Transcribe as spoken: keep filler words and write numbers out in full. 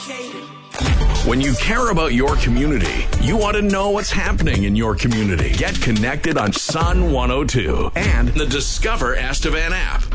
When you care about your community, you want to know what's happening in your community. Get connected on Sun one oh two and the Discover Estevan app.